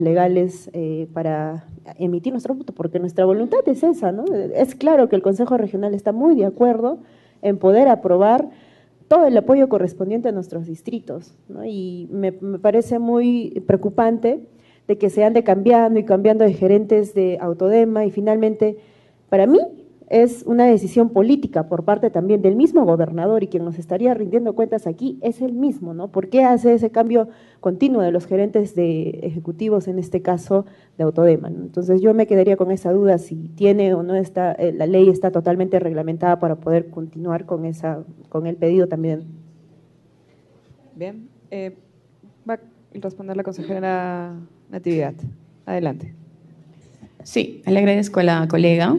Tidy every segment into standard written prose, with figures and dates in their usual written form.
legales para emitir nuestro voto, porque nuestra voluntad es esa, ¿no? Es claro que el Consejo Regional está muy de acuerdo en poder aprobar todo el apoyo correspondiente a nuestros distritos, ¿no? Y me parece muy preocupante de que se ande cambiando y cambiando de gerentes de Autodema, y finalmente, para mí, es una decisión política por parte también del mismo gobernador, y quien nos estaría rindiendo cuentas aquí es él mismo, ¿no? ¿Por qué hace ese cambio continuo de los gerentes de ejecutivos, en este caso de Autodema, ¿no? Entonces yo me quedaría con esa duda, si tiene o no está, la ley está totalmente reglamentada para poder continuar con el pedido también. Bien, va a responder la consejera Natividad. Adelante. Sí, le agradezco a la colega.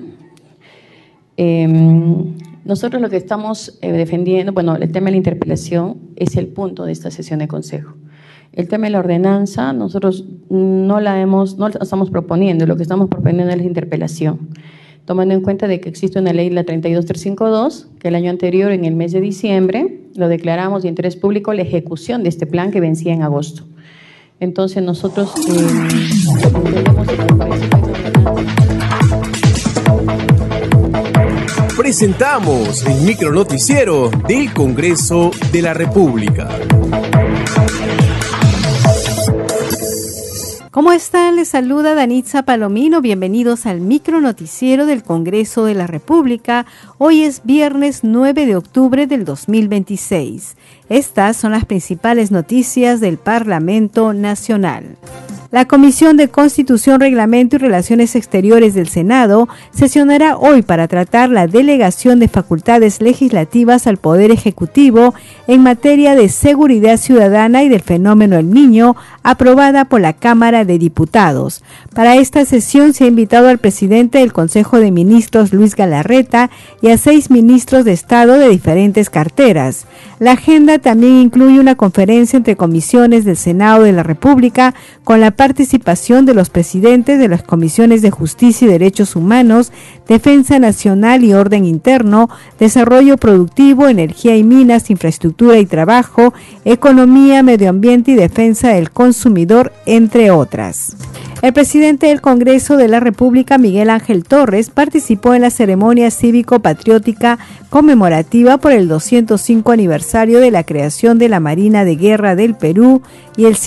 Nosotros lo que estamos defendiendo, bueno, el tema de la interpelación es el punto de esta sesión de consejo. El tema de la ordenanza, nosotros no la estamos proponiendo, lo que estamos proponiendo es la interpelación, tomando en cuenta de que existe una ley, la 32352, que el año anterior, en el mes de diciembre, lo declaramos de interés público la ejecución de este plan que vencía en agosto. Entonces nosotros entendemos que por eso presentamos el micronoticiero del Congreso de la República. ¿Cómo están? Les saluda Danitza Palomino. Bienvenidos al micronoticiero del Congreso de la República. Hoy es viernes 9 de octubre del 2026. Estas son las principales noticias del Parlamento Nacional. La Comisión de Constitución, Reglamento y Relaciones Exteriores del Senado sesionará hoy para tratar la delegación de facultades legislativas al Poder Ejecutivo en materia de seguridad ciudadana y del fenómeno El Niño, aprobada por la Cámara de Diputados. Para esta sesión se ha invitado al presidente del Consejo de Ministros, Luis Galarreta, y a 6 ministros de Estado de diferentes carteras. La agenda también incluye una conferencia entre comisiones del Senado de la República con la participación de los presidentes de las comisiones de Justicia y Derechos Humanos, Defensa Nacional y Orden Interno, Desarrollo Productivo, Energía y Minas, Infraestructura y Trabajo, Economía, Medio Ambiente y Defensa del Consumidor, entre otras. El presidente del Congreso de la República, Miguel Ángel Torres, participó en la ceremonia cívico-patriótica conmemorativa por el 205 aniversario de la creación de la Marina de Guerra del Perú y el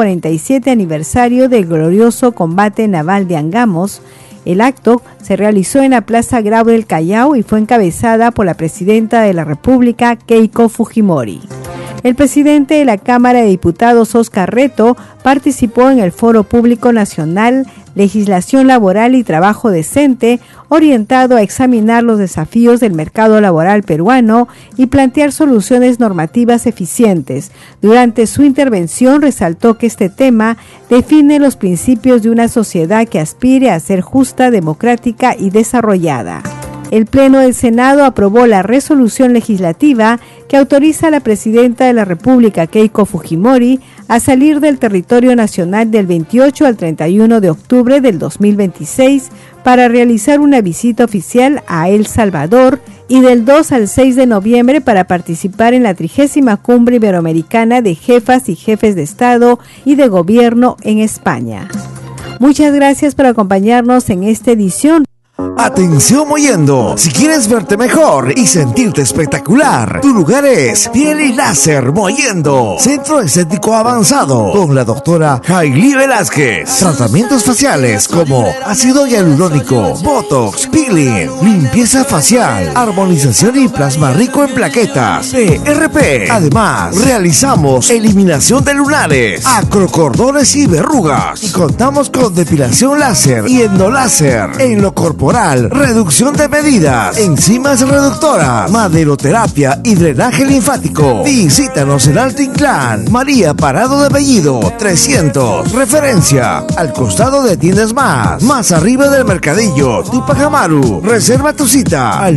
147 aniversario del glorioso combate naval de Angamos. El acto se realizó en la Plaza Grau del Callao y fue encabezada por la presidenta de la República, Keiko Fujimori. El presidente de la Cámara de Diputados, Óscar Reto, participó en el Foro Público Nacional Legislación Laboral y Trabajo Decente, orientado a examinar los desafíos del mercado laboral peruano y plantear soluciones normativas eficientes. Durante su intervención resaltó que este tema define los principios de una sociedad que aspire a ser justa, democrática y desarrollada. El Pleno del Senado aprobó la resolución legislativa que autoriza a la presidenta de la República, Keiko Fujimori, a salir del territorio nacional del 28 al 31 de octubre del 2026 para realizar una visita oficial a El Salvador y del 2 al 6 de noviembre para participar en la 30ª Cumbre Iberoamericana de Jefas y Jefes de Estado y de Gobierno en España. Muchas gracias por acompañarnos en esta edición. Atención Mollendo, si quieres verte mejor y sentirte espectacular, tu lugar es Piel y Láser Mollendo, Centro Estético Avanzado, con la doctora Hailey Velázquez. Tratamientos faciales como ácido hialurónico, botox, peeling, limpieza facial, armonización y plasma rico en plaquetas, PRP. Además, realizamos eliminación de lunares, acrocordones y verrugas, y contamos con depilación láser y endoláser en lo corporal, reducción de medidas, enzimas reductoras, maderoterapia y drenaje linfático. Visítanos en Alto Inclán, María Parado de Bellido 300, referencia al costado de Tiendas más arriba del Mercadillo, Tupac Amaru. Reserva tu cita al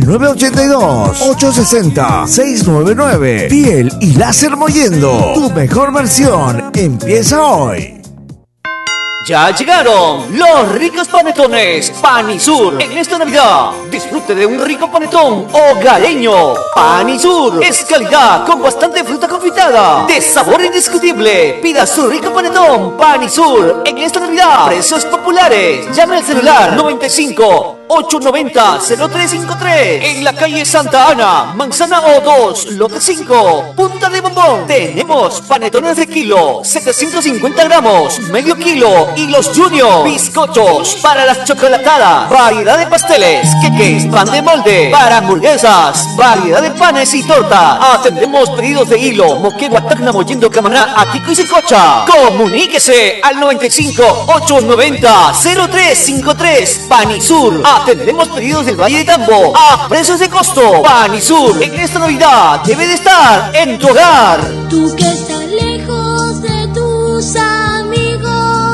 982-860-699. Piel y Láser Mollendo, tu mejor versión empieza hoy. Ya llegaron los ricos panetones Panisur. En esta Navidad, disfrute de un rico panetón hogareño. Panisur es calidad con bastante fruta confitada, de sabor indiscutible. Pida su rico panetón Panisur en esta Navidad. Precios populares. Llame al celular 95 890 0353 en la calle Santa Ana, Manzana O2, lote 5, Punta de Bombón. Tenemos panetones de kilo, 750 gramos, medio kilo y los junior, bizcochos para las chocolatadas, variedad de pasteles, queques, pan de molde, para hamburguesas, variedad de panes y torta. Atendemos pedidos de hilo, Moquegua, Tacna, Mollendo, Camaná, Atico y Sicocha. Comuníquese al 95 890 0353 Panisur. Atendemos pedidos del Valle de Tambo a precios de costo. Panisur en esta Navidad debe de estar en tu hogar. Tú que estás lejos de tus amigos.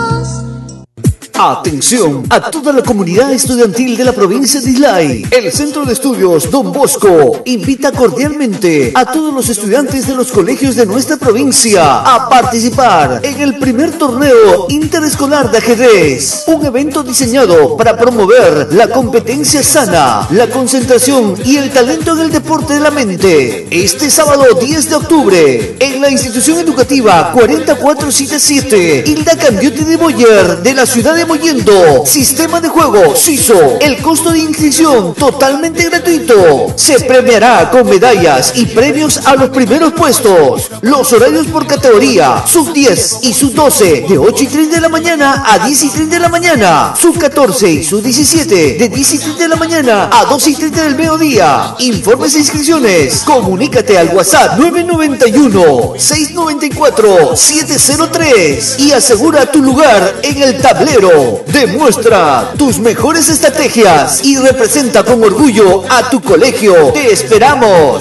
Atención a toda la comunidad estudiantil de la provincia de Islay. El Centro de Estudios Don Bosco invita cordialmente a todos los estudiantes de los colegios de nuestra provincia a participar en el primer torneo interescolar de ajedrez. Un evento diseñado para promover la competencia sana, la concentración y el talento en el deporte de la mente. Este sábado 10 de octubre, en la institución educativa 4477 Hilda Candiotti de Boyer de la ciudad de Mollendo. Sistema de juego SISO. El costo de inscripción totalmente gratuito. Se premiará con medallas y premios a los primeros puestos. Los horarios por categoría: sub 10 y sub 12 de 8:30 de la mañana a 10:30 de la mañana. Sub 14 y sub 17 de 10:30 de la mañana a 2:30 del mediodía. Informes e inscripciones. Comunícate al WhatsApp 991 694 703 y asegura tu lugar en el tablero. Demuestra tus mejores estrategias y representa con orgullo a tu colegio. ¡Te esperamos!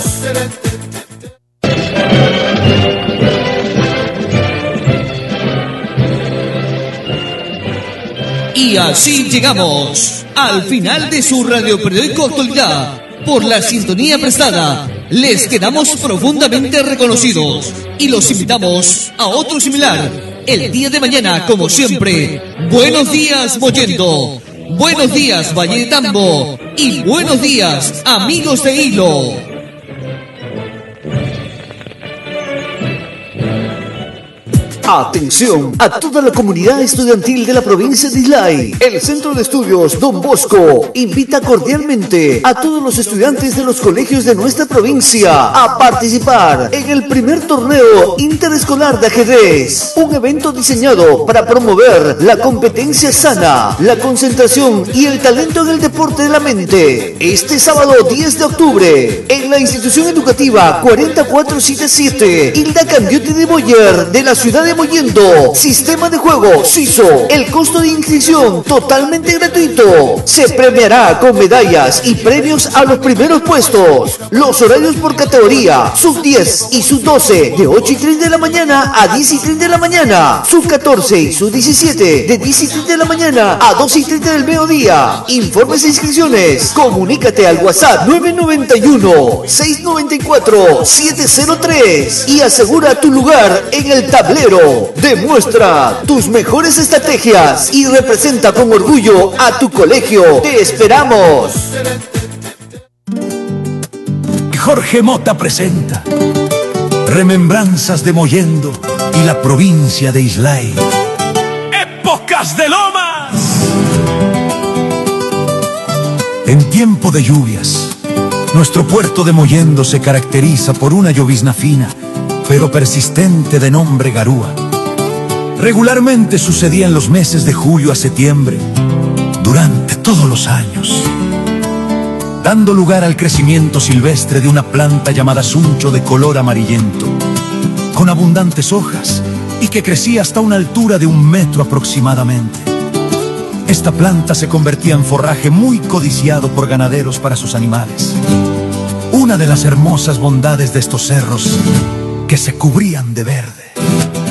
Y así llegamos al final de su radioperiódico Actualidad. Por la sintonía prestada, les quedamos profundamente reconocidos y los invitamos a otro similar el día de mañana, como siempre. Buenos días, Mollendo. Buenos días, Valle de Tambo. Y buenos días, amigos de Hilo. Atención a toda la comunidad estudiantil de la provincia de Islay. El Centro de Estudios Don Bosco invita cordialmente a todos los estudiantes de los colegios de nuestra provincia a participar en el primer torneo interescolar de ajedrez. Un evento diseñado para promover la competencia sana, la concentración y el talento en el deporte de la mente. Este sábado 10 de octubre, en la institución educativa 4477 Hilda Candiotti de Boyer de la ciudad de Mollendo. Sistema de juego SISO. El costo de inscripción totalmente gratuito. Se premiará con medallas y premios a los primeros puestos. Los horarios por categoría: sub 10 y sub 12 de 8:30 de la mañana a 10:30 de la mañana. Sub 14 y sub 17 de 10:30 de la mañana a 2:30 del mediodía. Informes e inscripciones. Comunícate al WhatsApp 991 694 703 y asegura tu lugar en el tablero. Demuestra tus mejores estrategias y representa con orgullo a tu colegio. ¡Te esperamos! Jorge Mota presenta Remembranzas de Mollendo y la provincia de Islay. ¡Épocas de Lomas! En tiempo de lluvias, nuestro puerto de Mollendo se caracteriza por una llovizna fina pero persistente de nombre garúa. Regularmente sucedía en los meses de julio a septiembre, durante todos los años, dando lugar al crecimiento silvestre de una planta llamada suncho de color amarillento, con abundantes hojas y que crecía hasta una altura de 1 metro aproximadamente. Esta planta se convertía en forraje muy codiciado por ganaderos para sus animales. Una de las hermosas bondades de estos cerros que se cubrían de verde.